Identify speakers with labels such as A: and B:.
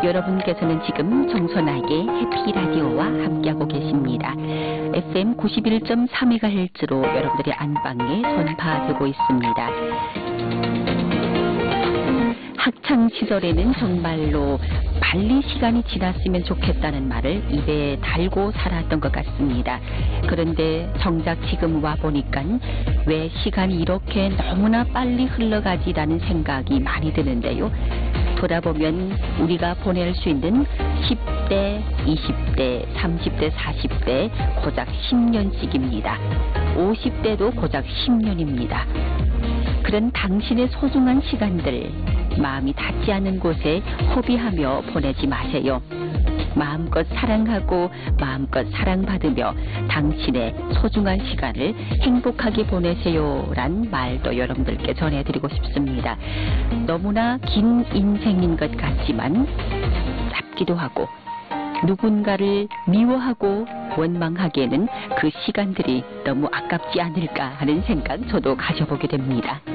A: 여러분께서는 지금 정선아의 해피라디오와 함께하고 계십니다. FM 91.3MHz로 여러분들의 안방에 전파되고 있습니다. 학창 시절에는 정말로 빨리 시간이 지났으면 좋겠다는 말을 입에 달고 살았던 것 같습니다. 그런데 정작 지금 와보니까 왜 시간이 이렇게 너무나 빨리 흘러가지라는 생각이 많이 드는데요. 돌아보면 우리가 보낼 수 있는 10대, 20대, 30대, 40대 고작 10년씩입니다. 50대도 고작 10년입니다. 그런 당신의 소중한 시간들 마음이 닿지 않는 곳에 허비하며 보내지 마세요. 마음껏 사랑하고 마음껏 사랑받으며 당신의 소중한 시간을 행복하게 보내세요 란 말도 여러분들께 전해드리고 싶습니다. 너무나 긴 인생인 것 같지만 짧기도 하고 누군가를 미워하고 원망하기에는 그 시간들이 너무 아깝지 않을까 하는 생각 저도 가져보게 됩니다.